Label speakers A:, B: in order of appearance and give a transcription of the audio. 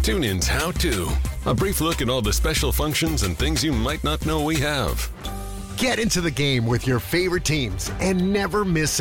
A: TuneIn's How To. A brief look at all the special functions and things you might not know we have.
B: Get into the game with your favorite teams and never miss